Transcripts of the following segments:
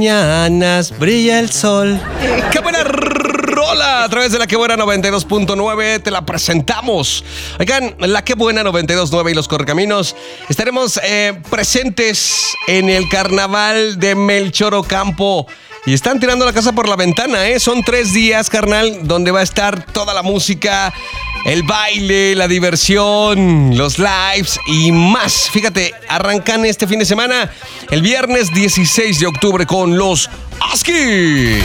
Mañanas brilla el sol. ¡Qué buena rola! A través de La Que Buena 92.9 te la presentamos. Oigan, La Que Buena 92.9 y Los Correcaminos estaremos presentes en el carnaval de Melchor Ocampo. Y están tirando la casa por la ventana, ¿eh? Son 3 días, carnal, donde va a estar toda la música, el baile, la diversión, los lives y más. Fíjate, arrancan este fin de semana, el viernes 16 de octubre con los Askis.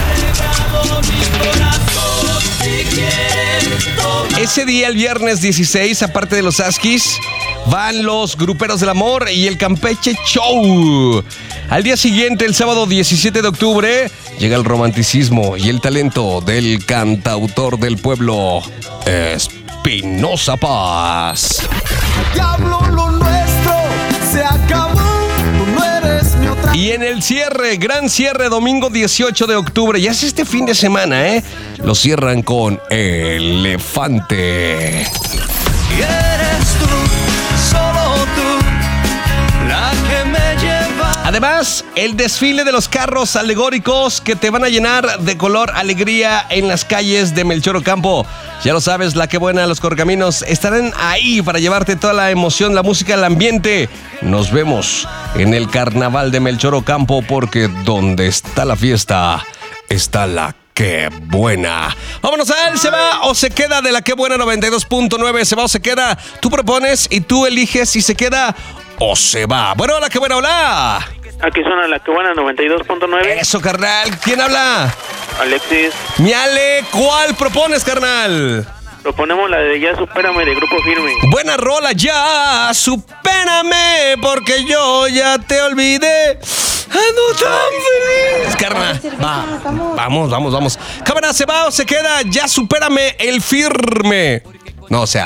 Ese día, el viernes 16, aparte de los Askis, van los Gruperos del Amor y el Campeche Show. Al día siguiente, el sábado 17 de octubre, llega el romanticismo y el talento del cantautor del pueblo, Espinoza Paz. Diablo, lo nuestro se acabó, tú no eres mi otra. Y en el cierre, gran cierre, domingo 18 de octubre, ya es este fin de semana, lo cierran con Elefante. Y eres tú, solo tú, la que me lleva. Además, el desfile de los carros alegóricos que te van a llenar de color, alegría en las calles de Melchor Ocampo. Ya lo sabes, La Que Buena, Los Correcaminos estarán ahí para llevarte toda la emoción, la música, el ambiente. Nos vemos en el carnaval de Melchor Ocampo, porque donde está la fiesta, está la ¡Qué Buena! Vámonos a él, ¿se va o se queda de La Que Buena 92.9? ¿Se va o se queda? Tú propones y tú eliges si se queda o se va. Bueno, La Que Buena, hola. Aquí suena La Que Buena 92.9. Eso, carnal. ¿Quién habla? Alexis. Mi Ale, ¿cuál propones, carnal? Proponemos la de Ya Supérame de Grupo Firme. Buena rola, ya supérame, porque yo ya te olvidé. Ando tan feliz. Carnal, vamos. Cámara, ¿se va o se queda? Ya supérame, el Firme. No, o sea,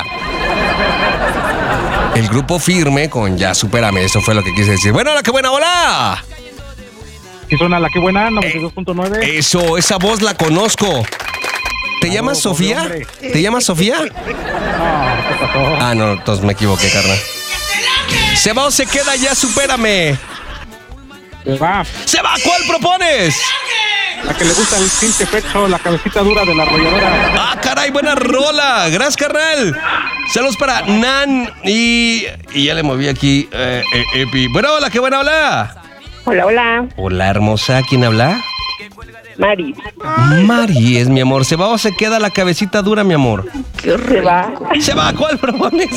el Grupo Firme con Ya Supérame, eso fue lo que quise decir. Bueno, La Que Buena, hola. ¿Qué suena La Que Buena 92.9? Eso, esa voz la conozco. ¿Te llamas Sofía? hombre. ¿Te llamas Sofía? No, ¿qué pasó? Ah, no, entonces me equivoqué, carnal. ¿Se va o se queda? Ya supérame. Se va. ¡Se va! ¿Cuál propones? La que le gusta el tinte pecho, la cabecita dura de la arrolladora. ¡Ah, caray! ¡Buena rola! ¡Gracias, carnal! Saludos para Nan y ya le moví aquí, Epi. Bueno, La Que Buena, hola. Hola. Hola, hermosa. ¿Quién habla? Mari. Mari es mi amor. ¿Se va o se queda la cabecita dura, mi amor? Se va. ¿Se va? ¿Cuál propones?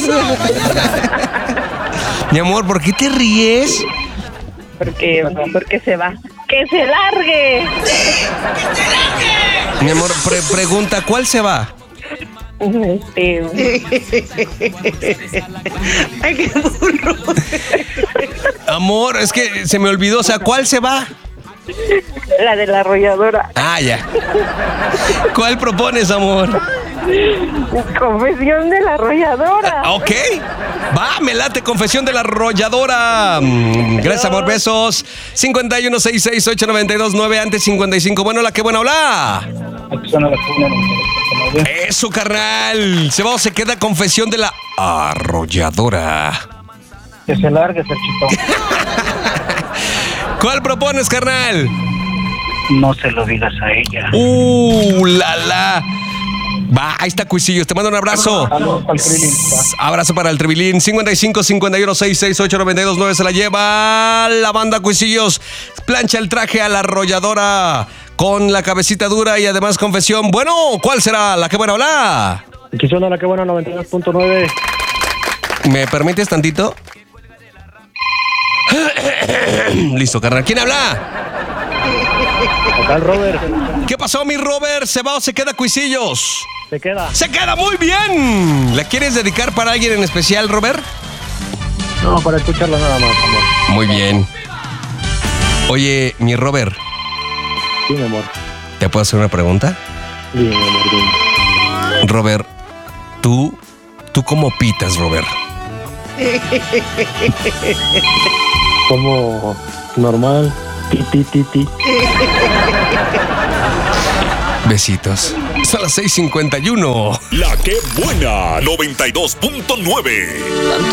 Mi amor, ¿por qué te ríes? Porque se va. ¡Que se largue! Mi amor, pregunta, ¿cuál se va? Ay, qué burro. Amor, es que se me olvidó, o sea, ¿cuál se va? La de la arrolladora. Ah, ya. ¿Cuál propones, amor? Confesión de la arrolladora. Ok. Va, me late, Confesión de la Arrolladora. Gracias, amor, besos. 51668929, antes 55. Bueno, La Que Buena, hola. Aquí suena La Que Buena 92.9. Eso, carnal. ¿Se va o se queda Confesión de la Arrolladora? Que se largue, Serchito. ¿Cuál propones, carnal? No se lo digas a ella. La. Va, ahí está, Cuisillos. Te mando un abrazo. Saludos para el Trilín. Abrazo para el Trevilín. 55 51 668 929 se la lleva la banda Cuisillos. Plancha el traje a la arrolladora con la cabecita dura y además confesión. Bueno, ¿cuál será? La Que Buena, hola. Aquí suena La Que Buena 92.9. ¿Me permites tantito? Listo, carnal. ¿Quién habla? Acá el Robert. ¿Qué pasó, mi Robert? ¿Se va o se queda, Cuisillos? Se queda. ¡Se queda muy bien! ¿La quieres dedicar para alguien en especial, Robert? No, para escucharla nada más, amor. Muy bien. Oye, mi Robert, Sí, mi amor. ¿te puedo hacer una pregunta? Sí, mi amor, dime. Robert, ¿tú cómo pitas, Robert? Como normal. Ti. Besitos. Son las 6:51. La Que Buena 92.9.